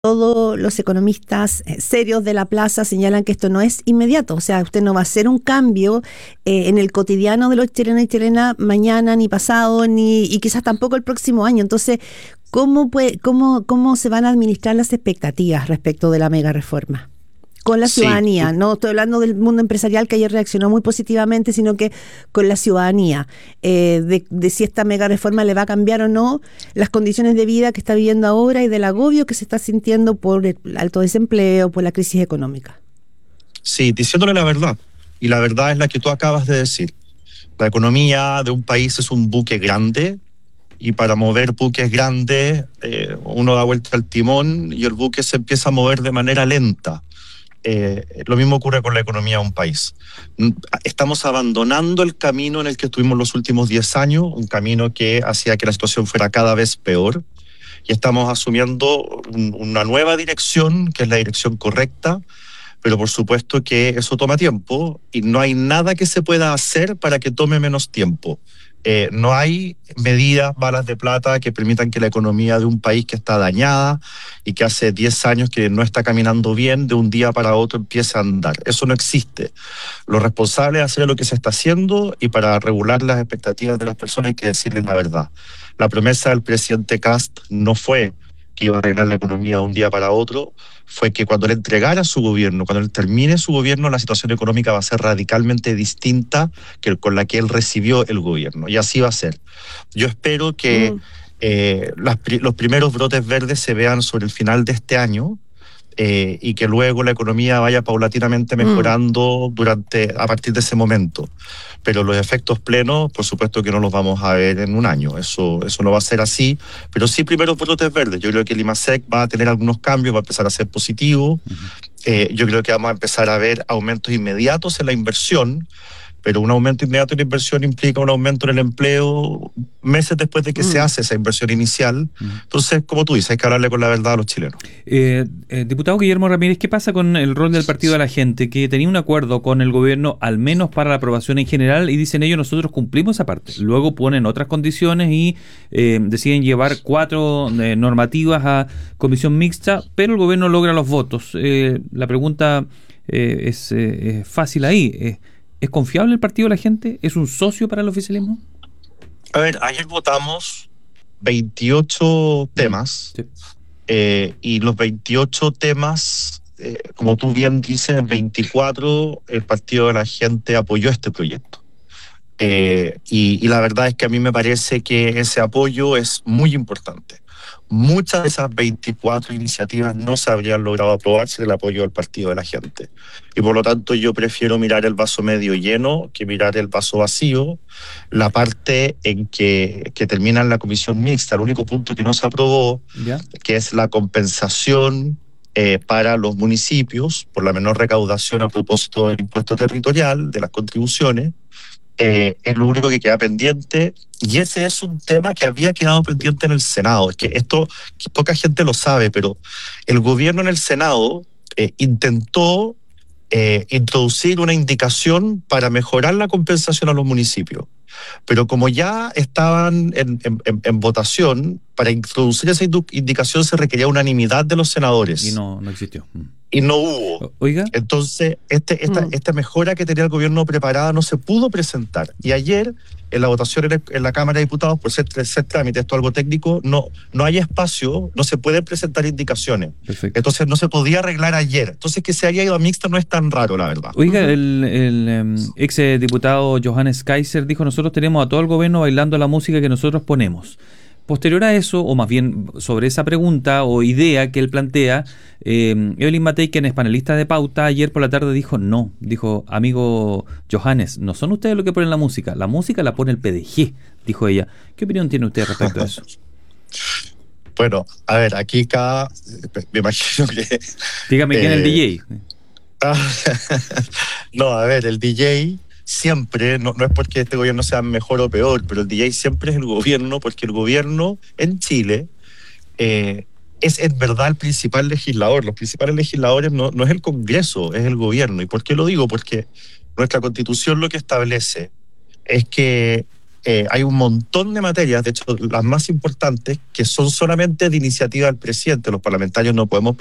todos los economistas serios de la plaza señalan que esto no es inmediato, o sea, usted no va a hacer un cambio en el cotidiano de los chilenos y chilenas mañana, ni pasado, y quizás tampoco el próximo año. Entonces, ¿cómo se van a administrar las expectativas respecto de la mega reforma? Con la ciudadanía, Sí. no estoy hablando del mundo empresarial que ayer reaccionó muy positivamente, sino que con la ciudadanía, de si esta mega reforma le va a cambiar o no las condiciones de vida que está viviendo ahora y del agobio que se está sintiendo por el alto desempleo, por la crisis económica. Sí, diciéndole la verdad. Y la verdad es la que tú acabas de decir. La economía de un país es un buque grande y para mover buques grandes uno da vuelta al timón y el buque se empieza a mover de manera lenta. Lo mismo ocurre con la economía de un país. Estamos abandonando el camino en el que estuvimos los últimos 10 años, un camino que hacía que la situación fuera cada vez peor, y estamos asumiendo una nueva dirección, que es la dirección correcta, pero por supuesto que eso toma tiempo y no hay nada que se pueda hacer para que tome menos tiempo. No hay medidas, balas de plata que permitan que la economía de un país que está dañada y que hace 10 años que no está caminando bien, de un día para otro empiece a andar. Eso no existe. Lo responsable es hacer lo que se está haciendo, y para regular las expectativas de las personas hay que decirles la verdad. La promesa del presidente Kast no fue que iba a arreglar la economía de un día para otro, fue que cuando él entregara su gobierno, cuando él termine su gobierno, la situación económica va a ser radicalmente distinta que con la que él recibió el gobierno, y así va a ser. Yo espero que los primeros brotes verdes se vean sobre el final de este año, y que luego la economía vaya paulatinamente mejorando a partir de ese momento. Pero los efectos plenos, por supuesto que no los vamos a ver en un año. Eso no va a ser así, pero sí primeros brotes verdes. Yo creo que el IMASEC va a tener algunos cambios, va a empezar a ser positivo. Yo creo que vamos a empezar a ver aumentos inmediatos en la inversión, pero un aumento inmediato en la inversión implica un aumento en el empleo meses después de que se hace esa inversión inicial. Entonces, como tú dices, hay que hablarle con la verdad a los chilenos. Diputado Guillermo Ramírez, ¿qué pasa con el rol del Partido de la Gente, que tenía un acuerdo con el gobierno, al menos para la aprobación en general, y dicen ellos, nosotros cumplimos esa parte? Luego ponen otras condiciones y deciden llevar 4 normativas a comisión mixta, pero el gobierno logra los votos. La pregunta es fácil ahí. ¿Es confiable el Partido de la Gente? ¿Es un socio para el oficialismo? A ver, ayer votamos 28 temas, Sí. Y los 28 temas, como tú bien dices, en 24 el Partido de la Gente apoyó este proyecto. Y la verdad es que a mí me parece que ese apoyo es muy importante. Muchas de esas 24 iniciativas no se habrían logrado aprobar sin el apoyo del Partido de la Gente. Y por lo tanto yo prefiero mirar el vaso medio lleno que mirar el vaso vacío. La parte en que termina en la comisión mixta, el único punto que no se aprobó, ¿Ya? que es la compensación para los municipios por la menor recaudación a propósito del impuesto territorial, de las contribuciones, es lo único que queda pendiente, y ese es un tema que había quedado pendiente en el Senado. Es que esto poca gente lo sabe, pero el gobierno en el Senado intentó introducir una indicación para mejorar la compensación a los municipios. Pero como ya estaban en votación, para introducir esa indicación se requería unanimidad de los senadores. Y no existió. Y no hubo. Oiga. Entonces, esta mejora que tenía el gobierno preparada no se pudo presentar. Y ayer, en la votación en la Cámara de Diputados, por ser trámite, esto es algo técnico, no hay espacio, no se pueden presentar indicaciones. Perfecto. Entonces, no se podía arreglar ayer. Entonces, que se haya ido a mixta no es tan raro, la verdad. Oiga, el ex diputado Johannes Kaiser dijo, nosotros tenemos a todo el gobierno bailando la música que nosotros ponemos. Posterior a eso, o más bien sobre esa pregunta o idea que él plantea, Evelyn Matei, quien es panelista de Pauta, ayer por la tarde dijo, no, dijo, amigo Johannes, no son ustedes los que ponen la música la pone el PDG, dijo ella. ¿Qué opinión tiene usted respecto a eso? Bueno, a ver, aquí me imagino que... Dígame quién es el DJ. No, a ver, el DJ... siempre, no es porque este gobierno sea mejor o peor, pero el DJ siempre es el gobierno, porque el gobierno en Chile es en verdad el principal legislador. Los principales legisladores no es el Congreso, es el gobierno. ¿Y por qué lo digo? Porque nuestra Constitución lo que establece es que hay un montón de materias, de hecho las más importantes, que son solamente de iniciativa del presidente. Los parlamentarios no podemos